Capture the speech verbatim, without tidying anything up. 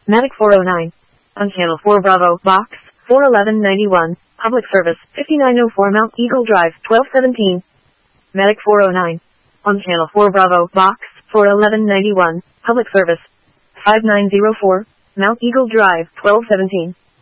Medic four oh nine. On Channel four Bravo, Box, four eleven ninety-one, Public Service, fifty-nine oh four Mount Eagle Drive, twelve seventeen. Medic four oh nine. On Channel four Bravo, Box, four eleven ninety-one, Public Service, five nine oh four, Mount Eagle Drive, twelve seventeen.